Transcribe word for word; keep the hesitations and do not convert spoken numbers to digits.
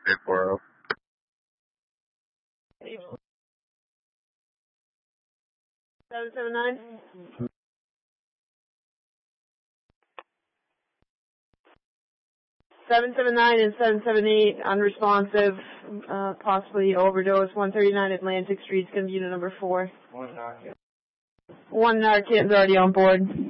eight four zero. seven seven nine? seven seven nine and seven seven eight, unresponsive, uh, possibly overdose. one thirty-nine Atlantic Street is going to be unit number four. One Narcan. One Narcan's already on board.